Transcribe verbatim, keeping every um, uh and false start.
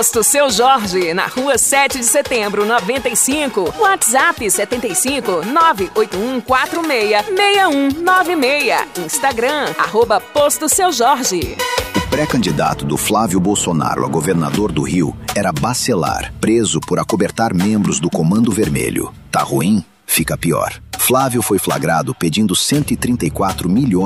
Posto Seu Jorge, na rua sete de setembro, noventa e cinco. WhatsApp setenta e cinco, nove oito um quatro seis, seis um nove seis. Instagram, arroba Posto Seu Jorge. O pré-candidato do Flávio Bolsonaro a governador do Rio era Bacelar, preso por acobertar membros do Comando Vermelho. Tá ruim? Fica pior. Flávio foi flagrado pedindo cento e trinta e quatro milhões